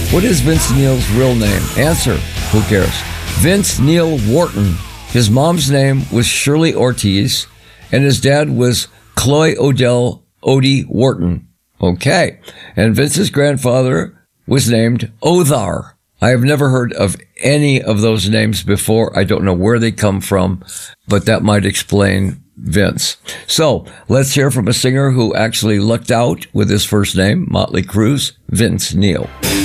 What is Vince Neil's real name? Answer, who cares? Vince Neil Wharton. His mom's name was Shirley Ortiz, and his dad was Cloy Odell Odie Wharton. Okay. And Vince's grandfather was named Othar. I have never heard of any of those names before. I don't know where they come from, but that might explain Vince. So let's hear from a singer who actually lucked out with his first name, Motley Crue's Vince Neil.